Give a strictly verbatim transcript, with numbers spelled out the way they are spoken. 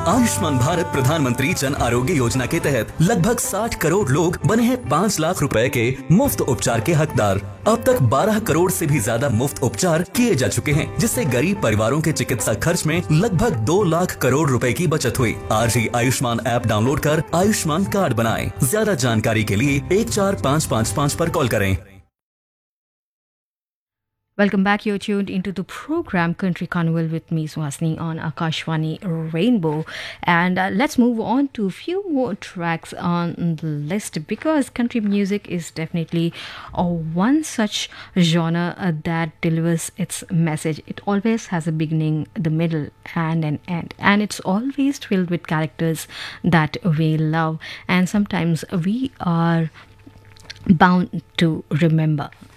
आयुष्मान भारत प्रधानमंत्री जन आरोग्य योजना के तहत लगभग साठ करोड़ लोग बने हैं पाँच लाख रुपए के मुफ्त उपचार के हकदार। अब तक बारह करोड़ से भी ज्यादा मुफ्त उपचार किए जा चुके हैं, जिससे गरीब परिवारों के चिकित्सा खर्च में लगभग दो लाख करोड़ रुपए की बचत हुई। आज ही आयुष्मान ऐप डाउनलोड कर आयुष्मान कार्ड बनाएं। ज्यादा जानकारी के लिए एक चार पाँच पाँच पाँच पर कॉल करें। Welcome back. You're tuned into the program Country Carnival with me, Swasni, on Akashvani Rainbow. And uh, let's move on to a few more tracks on the list, because country music is definitely uh, one such genre uh, that delivers its message. It always has a beginning, the middle, and an end. And it's always filled with characters that we love. And sometimes we are bound to remember.